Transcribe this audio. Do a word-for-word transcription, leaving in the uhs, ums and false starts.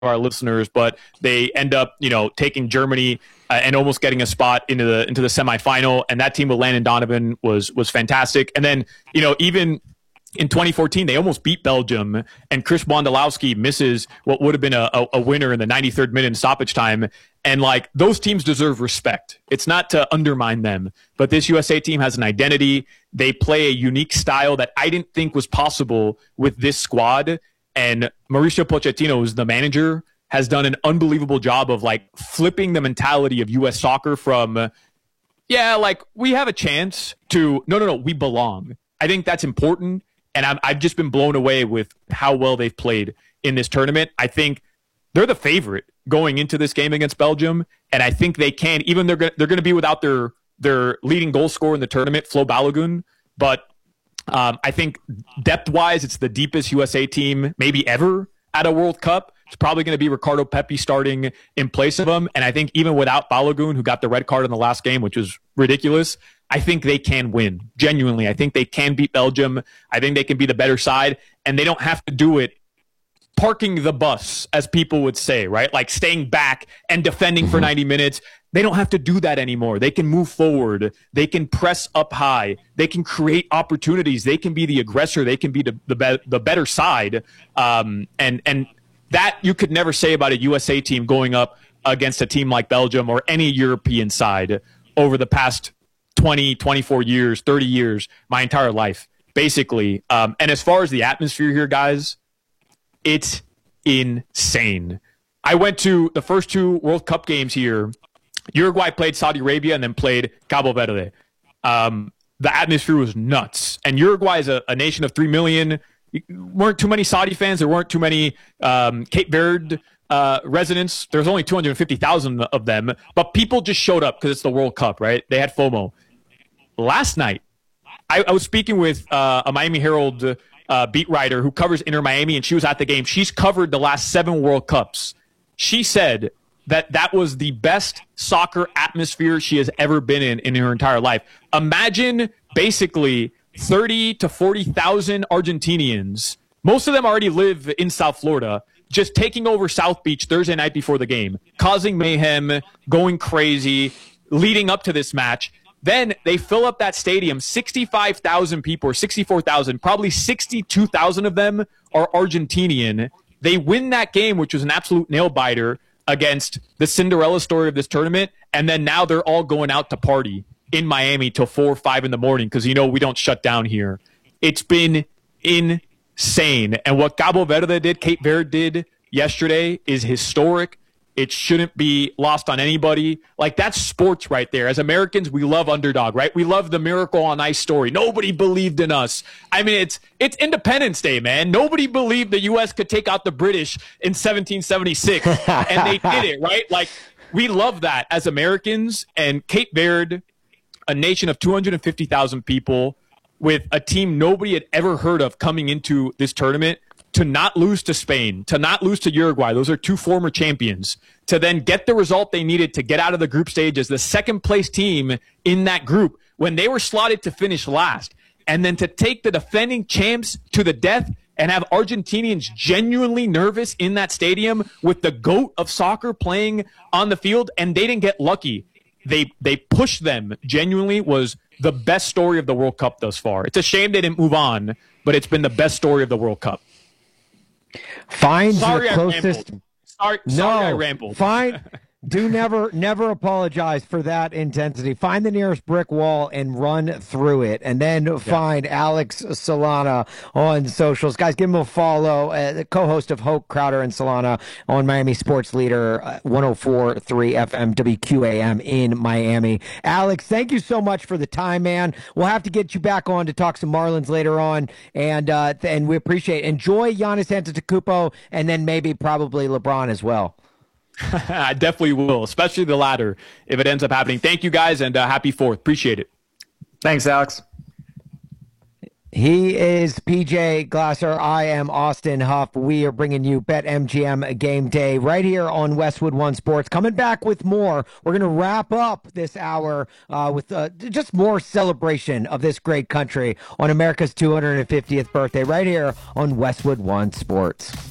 our listeners, but they end up, you know, taking Germany uh, and almost getting a spot into the into the semifinal. And that team with Landon Donovan was was fantastic. And then, you know, even in twenty fourteen, they almost beat Belgium, and Chris Wondolowski misses what would have been a, a, a winner in the ninety-third minute in stoppage time. And, like, those teams deserve respect. It's not to undermine them, but this U S A team has an identity. They play a unique style that I didn't think was possible with this squad. And Mauricio Pochettino, who's the manager, has done an unbelievable job of, like, flipping the mentality of U S soccer from, yeah, like, we have a chance to, no, no, no, we belong. I think that's important. And I'm, I've just been blown away with how well they've played in this tournament. I think they're the favorite going into this game against Belgium, and I think they can. Even they're gonna, they're going to be without their their leading goal scorer in the tournament, Flo Balogun. But um, I think depth-wise, it's the deepest U S A team maybe ever at a World Cup. It's probably going to be Ricardo Pepi starting in place of him. And I think even without Balogun, who got the red card in the last game, which was ridiculous, I think they can win. Genuinely, I think they can beat Belgium. I think they can be the better side, and they don't have to do it parking the bus, as people would say, right? Like staying back and defending for ninety minutes. They don't have to do that anymore. They can move forward. They can press up high. They can create opportunities. They can be the aggressor. They can be the the, be- the better side. Um, and and that you could never say about a U S A team going up against a team like Belgium or any European side over the past twenty, twenty-four years, thirty years, my entire life, basically. Um, and as far as the atmosphere here, guys, it's insane. I went to the first two World Cup games here. Uruguay played Saudi Arabia and then played Cabo Verde. Um, the atmosphere was nuts. And Uruguay is a, a nation of three million. There weren't too many Saudi fans. There weren't too many um, Cape Verde uh, residents. There's only two hundred fifty thousand of them. But people just showed up because it's the World Cup, right? They had FOMO. Last night, I, I was speaking with uh, a Miami Herald uh, beat writer who covers Inter Miami, and she was at the game. She's covered the last seven World Cups. She said that that was the best soccer atmosphere she has ever been in in her entire life. Imagine basically thirty to forty thousand Argentinians. Most of them already live in South Florida, just taking over South Beach Thursday night before the game, causing mayhem, going crazy, leading up to this match. Then they fill up that stadium, sixty-five thousand people, or sixty-four thousand, probably sixty-two thousand of them are Argentinian. They win that game, which was an absolute nail-biter against the Cinderella story of this tournament, and then now they're all going out to party in Miami till four or five in the morning because, you know, we don't shut down here. It's been insane. And what Cabo Verde did, Cape Verde did yesterday is historic. It shouldn't be lost on anybody. Like, that's sports right there. As Americans, we love underdog, right? We love the Miracle on Ice story. Nobody believed in us. I mean, it's it's Independence Day, man. Nobody believed the U S could take out the British in seventeen seventy-six, and they did it, right? Like, we love that as Americans. And Cape Verde, a nation of two hundred fifty thousand people with a team nobody had ever heard of coming into this tournament, to not lose to Spain, to not lose to Uruguay, those are two former champions, to then get the result they needed to get out of the group stage as the second place team in that group when they were slotted to finish last, and then to take the defending champs to the death and have Argentinians genuinely nervous in that stadium with the GOAT of soccer playing on the field, and they didn't get lucky. They they pushed them, genuinely was the best story of the World Cup thus far. It's a shame they didn't move on, but it's been the best story of the World Cup. Find sorry the closest. Sorry, no, sorry I rambled. Find. Do never, never apologize for that intensity. Find the nearest brick wall and run through it, and then yeah. find Alex Solana on socials. Guys, give him a follow. Uh, the co-host of Hoke, Crowder, and Solana on Miami Sports Leader, uh, one oh four point three F M W Q A M in Miami. Alex, thank you so much for the time, man. We'll have to get you back on to talk some Marlins later on, and uh, and we appreciate it. Enjoy Giannis Antetokounmpo, and then maybe probably LeBron as well. I definitely will, especially the latter, if it ends up happening. Thank you, guys, and uh, happy fourth. Appreciate it. Thanks, Alex. He is P J Glasser. I am Austin Huff. We are bringing you BetMGM Game Day right here on Westwood One Sports. Coming back with more. We're going to wrap up this hour uh, with uh, just more celebration of this great country on America's two hundred fiftieth birthday right here on Westwood One Sports.